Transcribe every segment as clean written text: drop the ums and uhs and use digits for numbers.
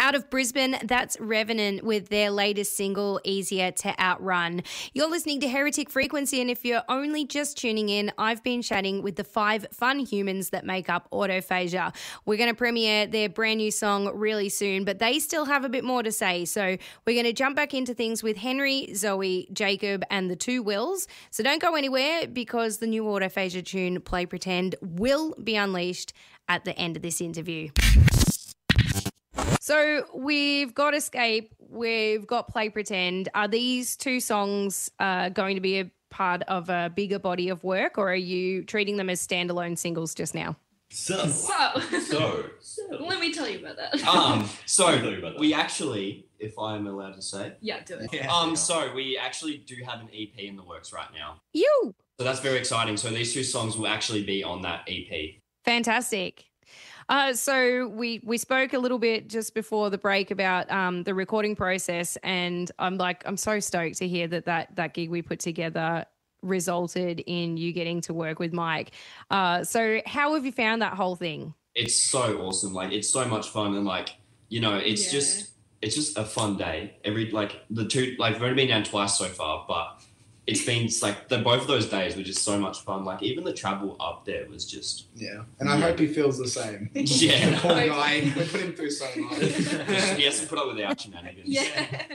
Out of Brisbane, that's Revenant with their latest single, Easier to Outrun. You're listening to Heretic Frequency, and if you're only just tuning in, I've been chatting with the 5 fun humans that make up Autophagia. We're going to premiere their brand new song really soon, but they still have a bit more to say. So we're going to jump back into things with Henry, Zoe, Jacob, and the 2 Wills. So don't go anywhere, because the new Autophagia tune, Play Pretend, will be unleashed at the end of this interview. So we've got Escape, we've got Play Pretend. Are these 2 songs going to be a part of a bigger body of work, or are you treating them as standalone singles just now? So Let me tell you about that. We actually, if I'm allowed to say, Yeah, do it. so we actually do have an EP in the works right now. You! So that's very exciting. So these 2 songs will actually be on that EP. Fantastic. So we spoke a little bit just before the break about the recording process, and I'm so stoked to hear that gig we put together resulted in you getting to work with Mike. So how have you found that whole thing? It's so awesome. Like, it's so much fun, and it's just a fun day. We've only been down twice so far, but it's been both of those days were just so much fun. Like, even the travel up there was just... Yeah. And I hope he feels the same. Yeah. The poor guy, we put him through so much. He has to put up with our shenanigans. Yeah.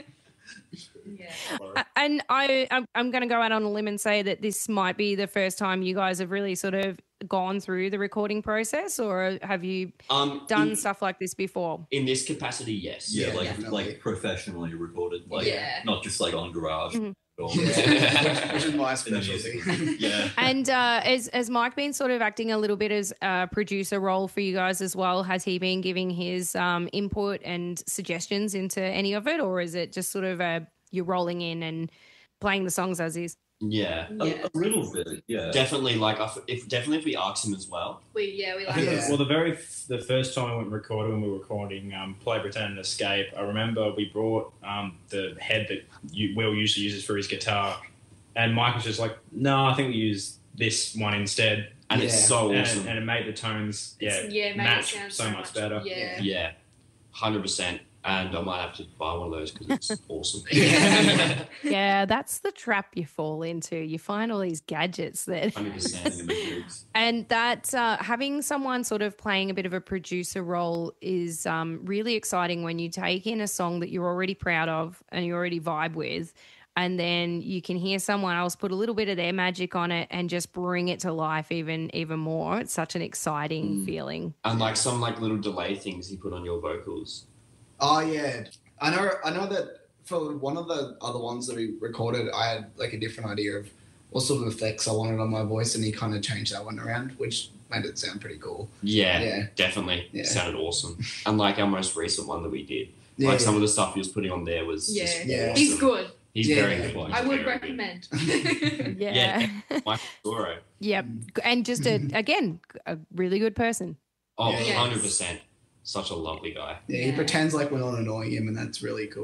And I'm going to go out on a limb and say that this might be the first time you guys have really sort of gone through the recording process, or have you done stuff like this before? In this capacity, yes. Yeah, like professionally recorded, not just like on Garage. Mm-hmm. Which is my specialty. Yeah. And has Mike been sort of acting a little bit as a producer role for you guys as well? Has he been giving his input and suggestions into any of it, or is it just sort of you're rolling in and playing the songs as is? Yeah. A little bit, yeah. Definitely, if we ask him as well. We like it. Well, the first time I went and recorded, when we were recording Play Pretend and Escape, I remember we brought the head that Will usually uses for his guitar, and Mike was just like, no, I think we use this one instead. And it's so awesome. And it made the tones made match it sound so much better. Yeah. 100%. And I might have to buy one of those because it's awesome. Yeah, that's the trap you fall into. You find all these gadgets that... 100%. And that having someone sort of playing a bit of a producer role is really exciting when you take in a song that you're already proud of and you already vibe with, and then you can hear someone else put a little bit of their magic on it and just bring it to life even more. It's such an exciting feeling. And some little delay things he put on your vocals. Oh, yeah. I know that for one of the other ones that we recorded, I had a different idea of what sort of effects I wanted on my voice, and he kind of changed that one around, which made it sound pretty cool. Yeah. Definitely. Yeah. It sounded awesm. And our most recent one that we did, some of the stuff he was putting on there was just awesome. He's good. He's very good. I would recommend. Michael Doro. Yep. And just, a really good person. Oh, 100%. Such a lovely guy. Yeah, he pretends like we're not annoying him, and that's really cool.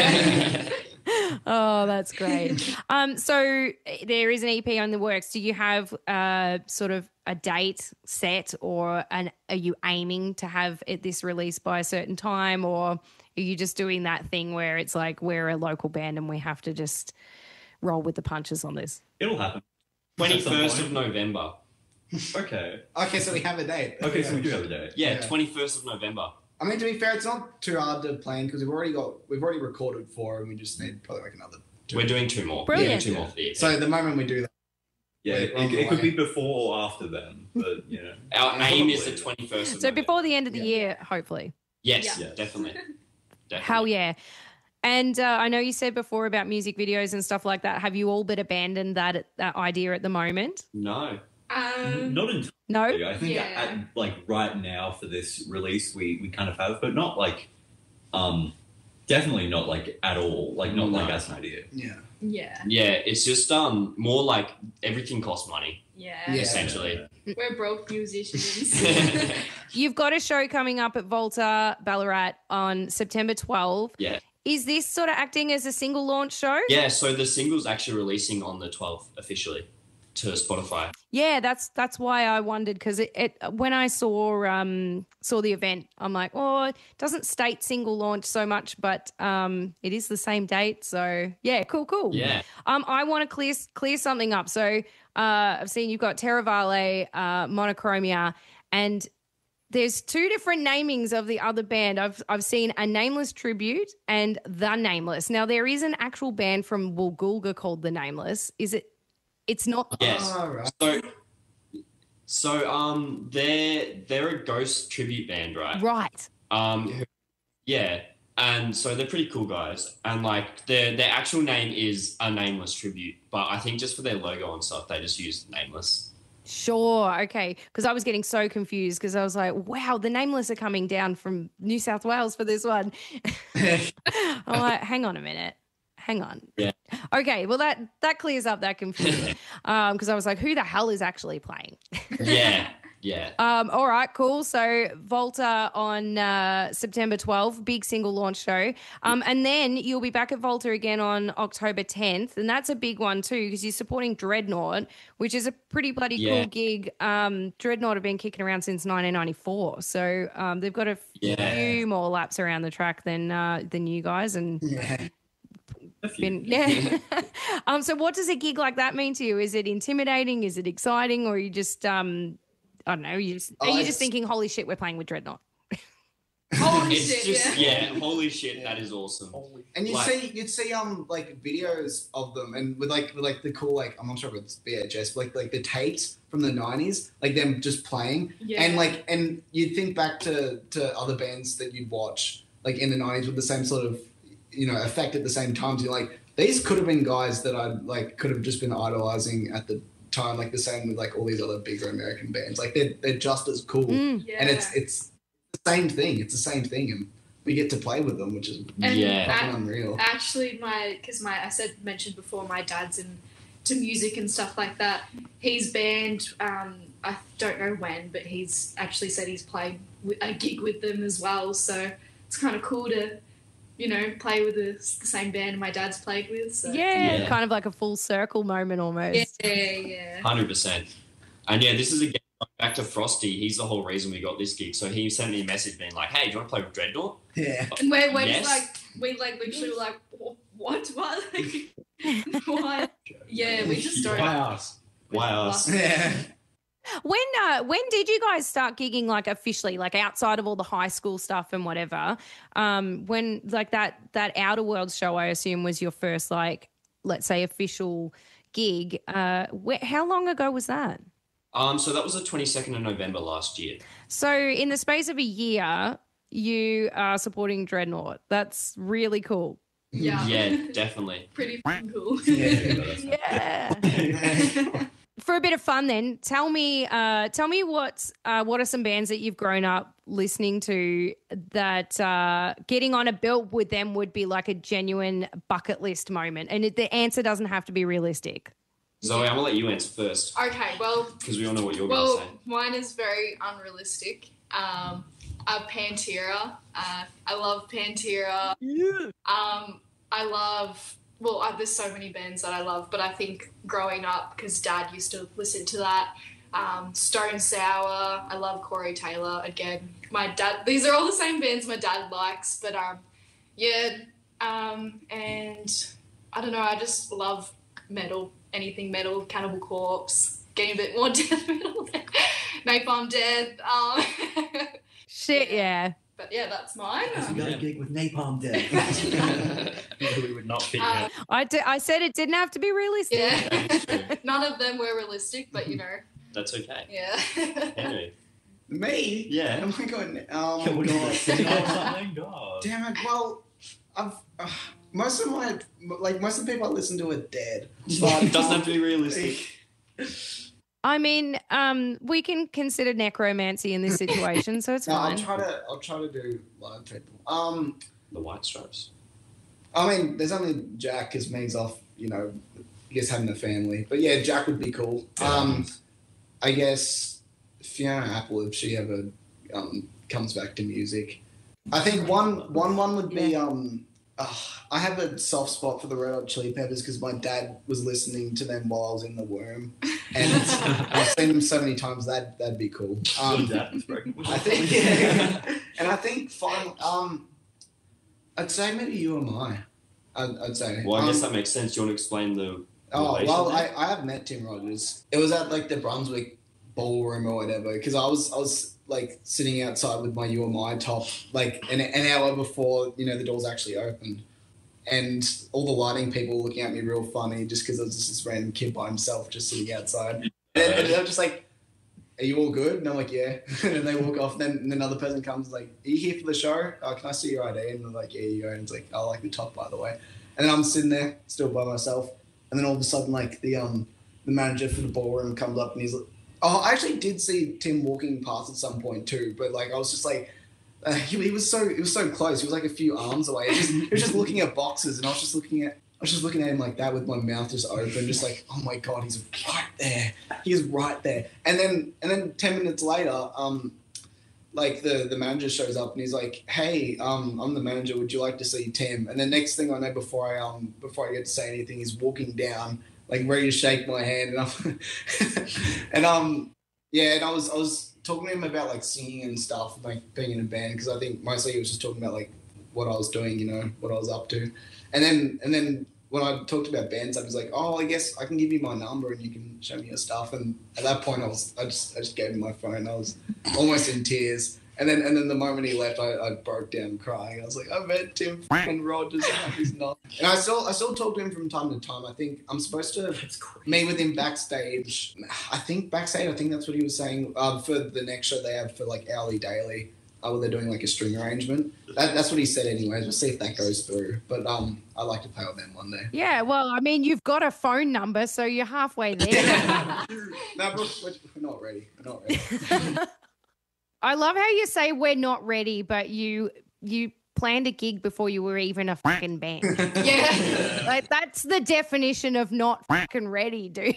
Oh, that's great. So there is an EP on the works. Do you have sort of a date set, or are you aiming to have this released by a certain time, or are you just doing that thing where it's like we're a local band and we have to just roll with the punches on this? It'll happen. 21st of November. Okay, so we have a date. Okay, so we do have a date. Yeah, 21st of November. I mean, to be fair, it's not too hard to plan because we've already recorded 4, and we just need probably another 2. We're doing 2 more. Brilliant. Yeah, 2 more for the EP. So the moment we do that, it could be before or after then, but our aim is the 21st of So November. before the end of the year, hopefully. Yes, definitely. Hell yeah. And I know you said before about music videos and stuff like that. Have you all but abandoned that idea at the moment? No. Not entirely. No? I think right now for this release we kind of have, but not definitely not at all. Not as an idea. Yeah. Yeah, it's just more like everything costs money. Yeah. Essentially. We're broke musicians. You've got a show coming up at Volta Ballarat on September 12th. Yeah. Is this sort of acting as a single launch show? Yeah, so the single's actually releasing on the 12th officially. to Spotify. Yeah, that's why I wondered, because it when I saw the event, I'm like, oh, it doesn't state single launch so much, but it is the same date. So yeah, cool. Yeah. I want to clear something up. So I've seen you've got Terravale, Monochromia, and there's two different namings of the other band. I've seen a Nameless Tribute and The Nameless. Now there is an actual band from Woolgoolga called The Nameless. Is it? It's not. Yes. Oh, right. So they're a ghost tribute band, right? Right. Yeah. And so they're pretty cool guys. And like their actual name is A Nameless Tribute, but I think just for their logo and stuff, they just use Nameless. Sure. Okay. Because I was getting so confused, because I was like, wow, the Nameless are coming down from New South Wales for this one. I'm like, hang on a minute. Hang on. Yeah. Okay. Well, that clears up that confusion. Because I was like, who the hell is actually playing? Yeah. All right, cool. So Volta on September 12th, big single launch show. And then you'll be back at Volta again on October 10th. And that's a big one too, because you're supporting Dreadnought, which is a pretty bloody cool gig. Dreadnought have been kicking around since 1994. So they've got a few more laps around the track than you guys. And so what does a gig like that mean to you? Is it intimidating? Is it exciting? Or are you just I don't know. Are you just thinking, holy shit, we're playing with Dreadnought? Holy It's shit, just yeah. holy shit, that is awesome. And you'd see like videos of them, and with the cool, like, I'm not sure if it's VHS, but like the tapes from the 90s, like them just playing. Yeah. And you'd think back to other bands that you'd watch like in the 90s with the same sort of, effect at the same time. So you're like, these could have been guys that I like could have just been idolizing at the time, like the same with like all these other bigger American bands. Like they're just as cool. Yeah. And it's the same thing. It's the same thing, and we get to play with them, which is fucking unreal. Actually, I mentioned before, my dad's into music and stuff like that. He's banned. I don't know when, but he's actually said he's played a gig with them as well. So it's kind of cool to, play with the same band my dad's played with. So. Yeah, kind of like a full circle moment almost. Yeah. 100%. And yeah, this is again back to Frosty. He's the whole reason we got this gig. So he sent me a message being like, "Hey, do you want to play with Dreadnought?" Yeah. And we're Yes. just like, we like literally were like, what? Like, what? Yeah, we just don't. Why us? Yeah. When did you guys start gigging, like officially, like outside of all the high school stuff and whatever? When like that Outer Worlds show, I assume, was your first, like, let's say, official gig. How long ago was that? So that was the 22nd of November last year. So in the space of a year, you are supporting Dreadnought. That's really cool. Yeah. Yeah, definitely. Pretty fucking cool. Yeah. For a bit of fun, then, tell me what are some bands that you've grown up listening to that getting on a bill with them would be like a genuine bucket list moment, and the answer doesn't have to be realistic. Zoe, I'm gonna let you answer first Okay, well, because we all know what you're gonna say. mine is very unrealistic. Pantera. I love Pantera. Yeah. There's so many bands that I love, but I think growing up, because Dad used to listen to that, Stone Sour, I love Corey Taylor. Again, my dad, these are all the same bands my dad likes, but and I don't know, I just love metal, anything metal, Cannibal Corpse, getting a bit more death metal, Napalm Death. Shit, yeah. But yeah, that's mine. You got a gig with Napalm Death. We would not fit in. I said it didn't have to be realistic. Yeah. That is true. None of them were realistic, but That's okay. yeah. Anyway, Me? Yeah. Am I going? What do you want? God. Something? God. Damn it. Well, I've most of the people I listen to are dead. it doesn't have to be realistic. I mean, we can consider necromancy in this situation, so it's No, fine. I'll try to do live people. The White Stripes. I mean, there's only Jack, because Meg's off, I guess having a family. But yeah, Jack would be cool. I guess Fiona Apple, if she ever comes back to music. I think one would be I have a soft spot for the Red Hot Chili Peppers because my dad was listening to them while I was in the womb, and I've seen them so many times. That'd be cool. I think, and I think I'd say maybe You Am I. I'd say. Well, I guess that makes sense. Do you want to explain the? Oh relation well, there? I have met Tim Rogers. It was at like the Brunswick ballroom or whatever because I was like sitting outside with my UMI top like an hour before the doors actually opened, and all the lighting people were looking at me real funny just because I was just this random kid by himself just sitting outside, and they're just like, "Are you all good?" And I'm like, "Yeah," and then they walk off. And then another person comes like, "Are you here for the show? Can I see your ID?" And I'm like, "Yeah, you go." And it's like, "I like the top, by the way." And then I'm sitting there still by myself, and then all of a sudden like the manager for the ballroom comes up and he's like, oh, I actually did see Tim walking past at some point too, but like I was just like, he was so close. He was like a few arms away. He was just looking at boxes, and I was just looking at him like that with my mouth just open, just like, oh my god, he's right there. He is right there. And then 10 minutes later, like the manager shows up and he's like, hey, I'm the manager. Would you like to see Tim? And then next thing I know, before I get to say anything, he's walking down, like ready to shake my hand, and I was talking to him about like singing and stuff, like being in a band, because I think mostly he was just talking about like what I was doing, what I was up to, and then when I talked about band stuff, he was like, oh, I guess I can give you my number and you can show me your stuff. And at that point, I just gave him my phone. I was almost in tears. And then the moment he left, I broke down crying. I was like, I met Tim fucking Rogers. He's not. And I still talk to him from time to time. I think I'm supposed to meet with him backstage. I think that's what he was saying for the next show they have for like Hourly Daily. Where they're doing like a string arrangement. That's what he said anyways. We'll see if that goes through. But I'd like to play with them one day. Yeah, well, I mean, you've got a phone number, so you're halfway there. No, we're not ready. We're not ready. I love how you say we're not ready, but you planned a gig before you were even a fucking band. Yeah. Like, that's the definition of not fucking ready, dude.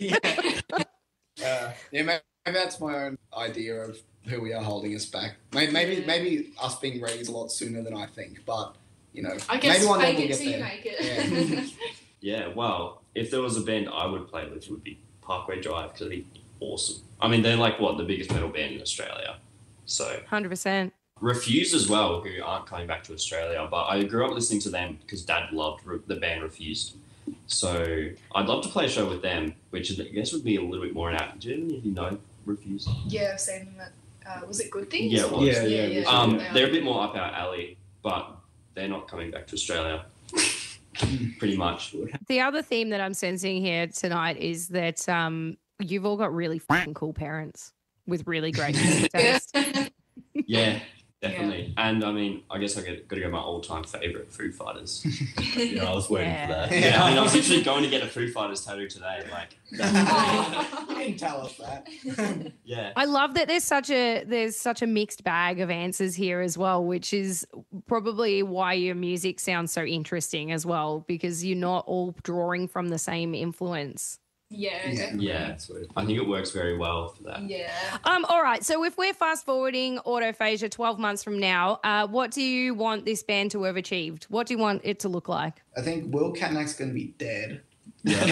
Yeah, maybe that's my own idea of who we are holding us back. Maybe us being ready is a lot sooner than I think, but I guess maybe one day fake we'll it get till you there. make it. Yeah, well, if there was a band I would play with, it would be Parkway Drive, because it'd be awesome. I mean, they're like the biggest metal band in Australia. So 100%. Refused as well, who aren't coming back to Australia, but I grew up listening to them because Dad loved the band Refused. So I'd love to play a show with them, which I guess would be a little bit more out. Do any of you know Refused? Yeah, I've seen them at, was it Good Things? Yeah, it was. Yeah. They're a bit more up our alley, but they're not coming back to Australia. Pretty much. The other theme that I'm sensing here tonight is that you've all got really fucking cool parents with really great music taste. Yeah, definitely. Yeah. And I mean, I guess I got to go my all-time favorite, Foo Fighters. Yeah, I was waiting for that. Yeah, I mean, I was actually going to get a Foo Fighters tattoo today. Like, you didn't tell us that. Yeah, I love that there's such a mixed bag of answers here as well, which is probably why your music sounds so interesting as well, because you're not all drawing from the same influence. Yeah, definitely. Yeah, I think it works very well for that. Yeah. All right. So if we're fast forwarding Autophagia 12 months from now, what do you want this band to have achieved? What do you want it to look like? I think Will Katnack's going to be dead. Yeah.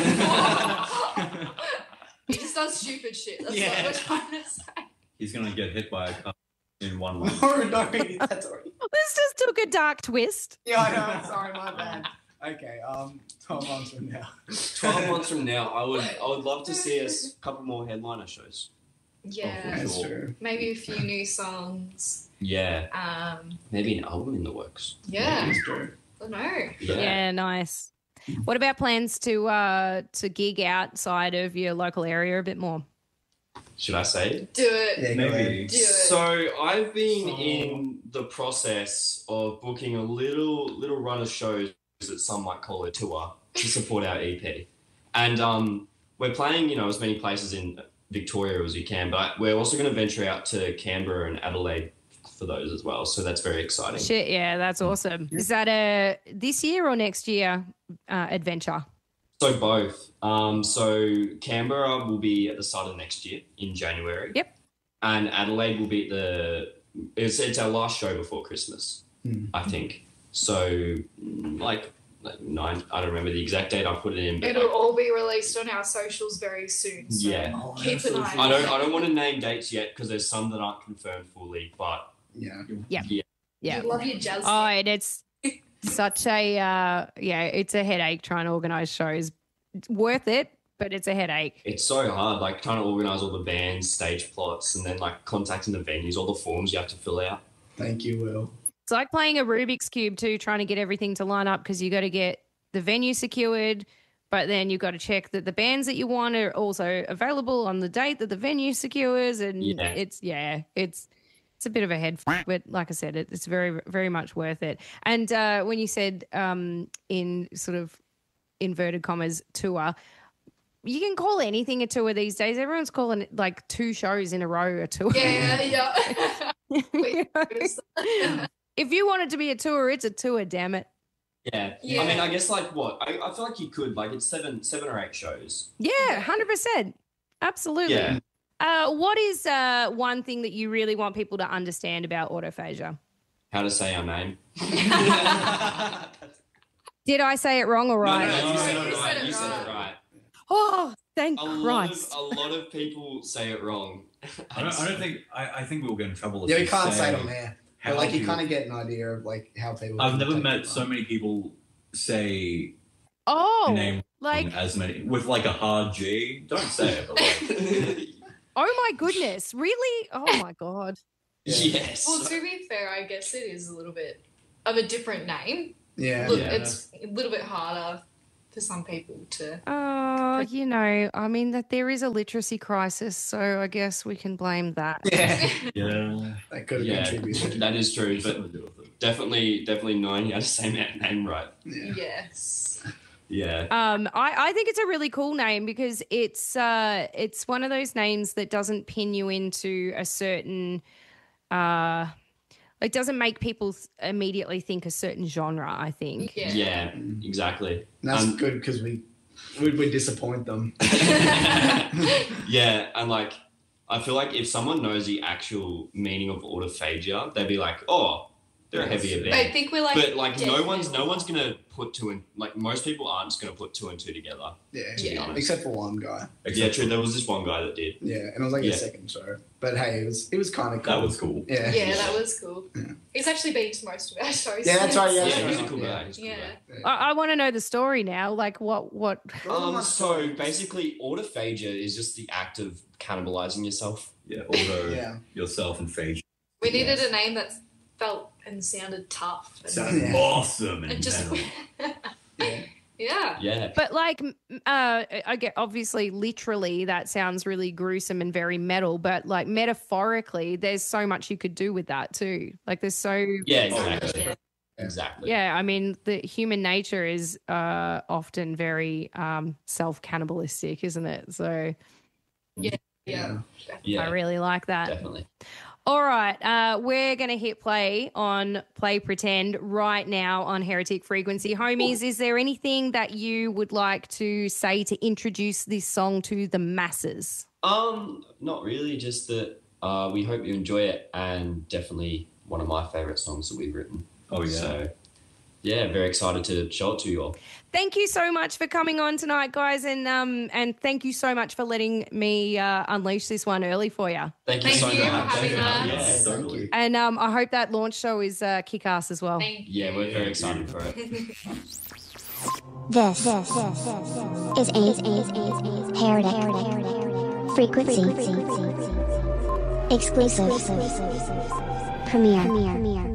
He just does stupid shit. That's what we're trying to say. He's going to get hit by a car in 1 month. Oh, no, that's already... This just took a dark twist. Yeah, I know. Sorry, my bad. Okay, 12 months from now. 12 months from now, I would love to see us a couple more headliner shows. Yeah. That's true. Maybe a few new songs. Yeah. Maybe an album in the works. Yeah. That's true. I don't know. Yeah, nice. What about plans to gig outside of your local area a bit more? Should I say it? Do it. Yeah, Maybe. Do it. So I've been in the process of booking a little run of shows that some might call a tour to support our EP. And we're playing, as many places in Victoria as we can, but we're also going to venture out to Canberra and Adelaide for those as well. So that's very exciting. Shit, yeah, that's awesome. Is that a this year or next year adventure? So both. So Canberra will be at the start of next year in January. Yep. And Adelaide will be it's our last show before Christmas, I think. So like 9. I don't remember the exact date I put it in. But It'll all be released on our socials very soon. So Yeah. Oh, keep an eye. I don't want to name dates yet because there's some that aren't confirmed fully. But Yeah. Yeah. You love your jazz. Oh, and it's such a it's a headache trying to organise shows. It's worth it, but it's a headache. it's so hard, like trying to organize all the bands, stage plots, and then like contacting the venues, all the forms you have to fill out. Thank you, Will. It's like playing a Rubik's Cube too, trying to get everything to line up because you got to get the venue secured, but then you've got to check that the bands that you want are also available on the date that the venue secures, and Yeah. it's a bit of a head, but like I said, it's very, very much worth it. And when you said in sort of inverted commas tour, you can call anything a tour these days. Everyone's calling it like 2 shows in a row a tour. Yeah. If you want it to be a tour, it's a tour, damn it. Yeah. Yeah. I mean, I guess like what? I feel like you could, like it's seven or 8 shows. Yeah, 100%. Absolutely. Yeah. What is one thing that you really want people to understand about autophagia? How to say our name. Did I say it wrong or right? No, you said You it said right. it You said right. it right. Oh, thank A Christ. lot of people say it wrong. I don't think. I think we'll get in trouble. If Yeah, we we can't say say it on there. how But like you people- kind of get an idea of like how people. I've never take met it so wrong. many people say a Oh, name like, as many with like a hard G. Don't say it. But like, oh my goodness. Really? Oh my God. Yes. Well, to be fair, I guess it is a little bit of a different name. Yeah. Look, Yeah. it's a little bit harder for some people to. Oh, you know, I mean, that there is a literacy crisis, so I guess we can blame that. Yeah. yeah, That could have Yeah, contributed. that is true, but something to do with it. definitely knowing how to say that name right. Yeah. Yes. Yeah. I think it's a really cool name because it's one of those names that doesn't pin you into a certain like doesn't make people immediately think a certain genre, I think. Yeah. Yeah, exactly. And that's good because we disappoint them. Yeah, and like I feel like if someone knows the actual meaning of autophagia, they'd be like, "Oh, they're a heavier I band." think we're like. But like no definitely- one's gonna put two and like most people aren't just gonna put 2 and 2 together. Yeah. To be Yeah. honest. Except for one guy. Yeah, true. There was this one guy that did. Yeah, and it was like Yeah. a second show. But hey, it was kind of cool. That was cool. Yeah. Yeah, that was cool. Yeah. He's actually been to most of our shows. Yeah, that's right, Yeah, Yeah, he's a sure. cool Yeah. guy. He's a cool Yeah. guy. I want to know the story now. Like what? So basically, autophagia is just the act of cannibalizing yourself. Yeah, although Yeah. yourself and Phage We needed a name that felt and sounded tough. And, sound Yeah. awesome and and just. metal. Yeah. Yeah. Yeah. But like, I get obviously, literally, that sounds really gruesome and very metal. But like metaphorically, there's so much you could do with that too. Like, there's so Yeah, exactly. Yeah. Exactly. yeah. I mean, the human nature is often very self-cannibalistic, isn't it? So Yeah. Yeah, I really like that. definitely. All right, we're going to hit play on Play Pretend right now on Heretic Frequency. Homies, is there anything that you would like to say to introduce this song to the masses? Not really. Just that we hope you enjoy it, and definitely one of my favorite songs that we've written. Oh yeah. So, yeah, very excited to show it to you all. Thank you so much for coming on tonight, guys, and thank you so much for letting me unleash this one early for you. Thank you Thank so you for much. having us. Yeah, Thank totally. you. And I hope that launch show is kick-ass as well. Thank you. Yeah, we're very excited for it. This is Heretic Frequency Exclusive Premiere